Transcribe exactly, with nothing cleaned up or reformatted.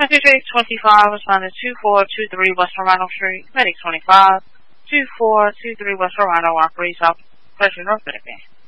Medic twenty-five, responded two four two three West Toronto Street. Medic twenty-five, two four two three West Toronto, operates out. Pleasure, North Medic.